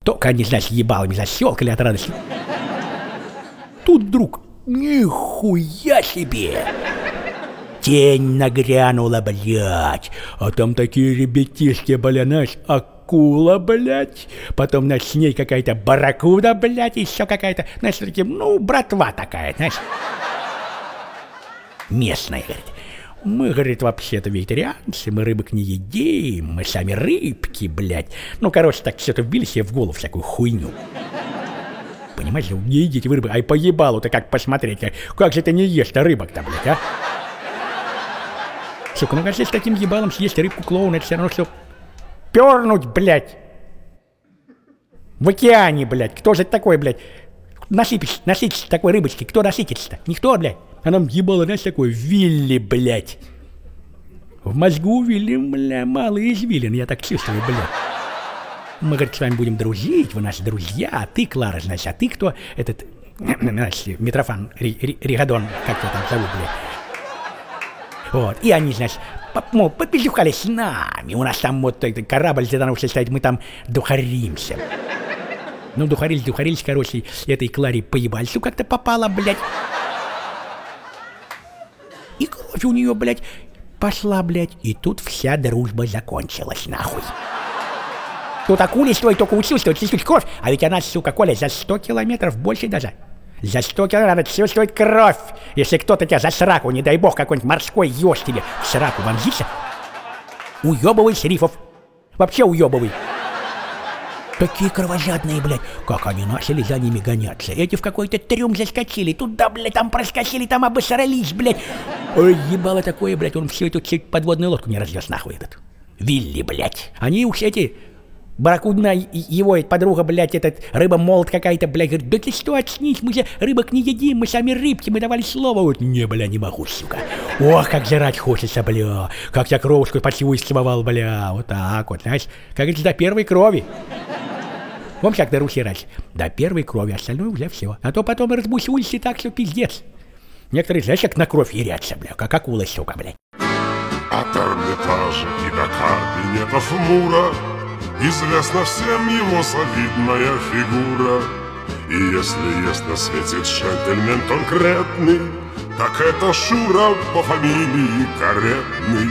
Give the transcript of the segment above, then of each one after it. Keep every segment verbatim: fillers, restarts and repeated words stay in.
Только они, значит, ебалами защелкали от радости. Тут вдруг нихуя себе! Тень нагрянула, блядь. А там такие ребятишки, бля, знаешь, акула, блядь. Потом, знаешь, с ней какая-то барракуда, блядь, еще какая-то, знаешь, таким, ну, братва такая, знаешь. Местная, говорит. Мы, говорит, вообще-то вегетарианцы, мы рыбок не едим, мы сами рыбки, блядь. Ну, короче, так все-то вбили себе в голову всякую хуйню. Понимаете, не едите вы рыбы, ай поебалу-то как посмотреть, как же ты не ешь-то рыбок-то, блядь, а? Сука, ну кажется, с таким ебалом съесть рыбку клоуна, это все равно, что пернуть, блядь. В океане, блядь, кто же это такой, блядь? Насыпись, насытись такой рыбочки, кто насытится-то? Никто, блядь. А нам ебало, знаешь, такой Вилли, блядь. В мозгу Вилли, бля, мало извилин, я так чувствую, блядь. Мы, говорит, с вами будем дружить, вы наши друзья, а ты, Клара, значит, а ты кто? Этот, значит, Митрофан Ригадон, как тебя там зовут, блядь. Вот, и они, значит, ну, попиздюхали с нами, у нас там вот этот корабль затонувший стоит, мы там духаримся. Ну, духарились, духарились, короче, этой Кларе по ебальцу как-то попало, блядь. И кровь у нее, блядь, пошла, блядь, и тут вся дружба закончилась, нахуй. Тут акуле стоит только учился, вот чуть-чуть кровь, а ведь она, сука, Коля, за сто километров больше даже. За сто километров все стоит кровь. Если кто-то тебя за сраку, не дай бог, какой-нибудь морской еж тебе в сраку вонзится, уебывай шерифов. Вообще уебывай. Такие кровожадные, блядь. Как они начали за ними гоняться. Эти в какой-то трюм заскочили. Туда, блядь, там проскочили, там обосрались, блядь. Ой, ебало такое, блядь. Он всю эту подводную лодку не развез, нахуй, этот. Вилли, блядь. Они уж эти... Барракудна, его подруга, блядь, этот рыба-молот какая-то, блядь, говорит, да ты что, очнись, мы же рыбок не едим, мы сами рыбки, мы давали слово. Вот, не, бля, не могу, сука. Ох, как жрать хочется, бля, как я кровушку поцелуй целовал, бля, вот так вот, знаешь, как говорится, до первой крови. Вам как до Руси раньше, до первой крови, остальное уже все. А то потом разбусулись и так, все пиздец. Некоторые, знаешь, как на кровь ярятся, бля, как акула, сука, блядь. От Эрмитажа и до кабинетов Мура известна всем его солидная фигура. И если есть на свете джентльмен конкретный, так это Шура по фамилии Каретный.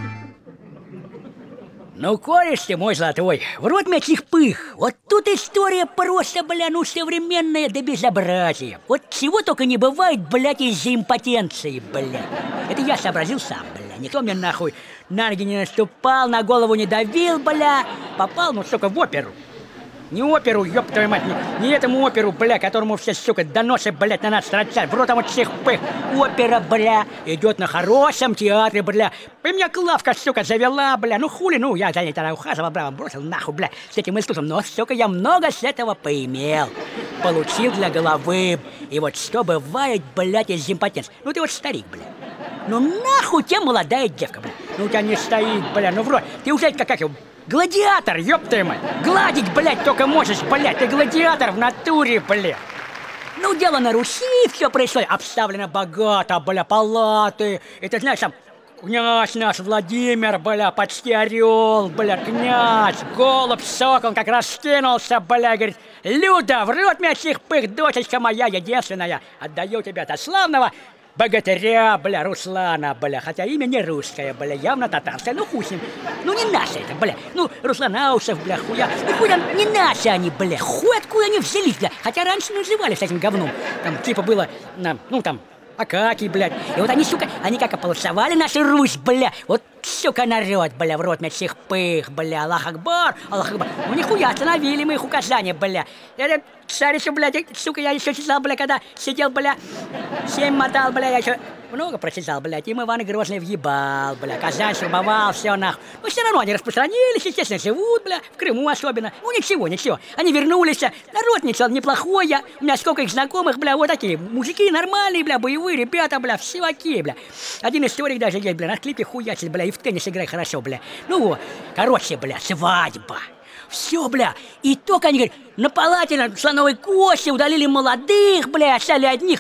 Ну, кореш ты мой золотой, в рот мячих пых. Вот тут история просто, бля, ну, современная до безобразия. Вот чего только не бывает, блядь, из-за импотенции, бля. Это я сообразил сам, бля. Никто мне нахуй на ноги не наступал, на голову не давил, бля. Попал, ну, сука, в оперу. Не оперу, ёб твою мать, не, не этому оперу, бля, которому все, сука, доносы, блядь, на нас строчат. В рот там вот всех пых. Опера, бля, идет на хорошем театре, бля. И меня Клавка, сука, завела, бля. Ну хули, ну, я за ней тогда ухаживал, браво, бросил нахуй, бля, с этим искусством. Но, сука, я много с этого поимел. Получил для головы. И вот что бывает, блядь, из импотенции. Ну ты вот старик, бля. Ну нахуй тебе молодая девка, бля. Ну у тебя не стоит, бля, ну в рот. Ты уже как, как его... Гладиатор, ёб твою мать! Гладить, блядь, только можешь, блядь! Ты гладиатор в натуре, блядь! Ну, дело на Руси, все происходит. Обставлено богато, бля, палаты. Это, знаешь, там, князь наш Владимир, бля, почти орел, бля, князь, голубь, сокол, как раскинулся, бля, говорит, Люда, в рот мячих пых, дочечка моя единственная, отдаю тебе от славного богатыря, бля, Руслана, бля, хотя имя не русское, бля, явно татарское, ну хуй с ним, ну не наше это, бля, ну Русланаусов, бля, хуя, ну хуй там, не наши они, бля, хуй откуда они взялись, бля, хотя раньше называли с этим говном, там типа было, ну там, Акакий, блядь, и вот они, сука, они как ополосовали нашу Русь, бля, вот, сука, народ, бля, в рот мячих пых, бля, Аллах Акбар, Аллах Акбар, ну нихуя, остановили мы их указания, бля, это, царь, блядь, сука, я еще читал, бля, когда сидел, бля, семь мотал, бля, я еще много прочитал, блядь, им Иван Грозный въебал, бля, Казань штурмовал, все нахуй, но все равно они распространились, естественно, живут, бля, в Крыму особенно, ну ничего, ничего, они вернулись, народ ничего, неплохой я, у меня сколько их знакомых, бля, вот такие, мужики нормальные, бля, боевые ребята, бля, все окей, бля, один историк даже есть, бля, на клипе хуячит, бля, и в теннис играет хорошо, бля, ну, короче, бля, свадьба. Все, бля, и только они, говорят, на палате, на слоновой кости удалили молодых, бля, оставили одних.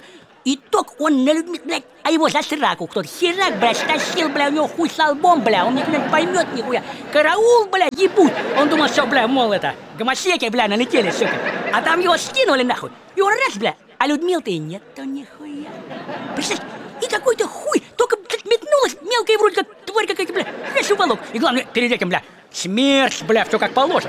И ток он на Людмилу, блядь, а его за сраку кто-то херак, блядь, стащил, бля, у него хуй с лбом, бля, он никогда не поймет нихуя. Караул, бля, ебут. Он думал, что, бля, мол, это, гомосеки, бля, налетели, сука. А там его скинули нахуй. И он раз, бля, а Людмил-то и нет-то нихуя. Представляешь, и какой-то хуй, только, блядь, метнулась мелкая вроде как тварь какая-то, бля, раз уволок. И главное, перед этим, бля, смерть, бля, все как положено.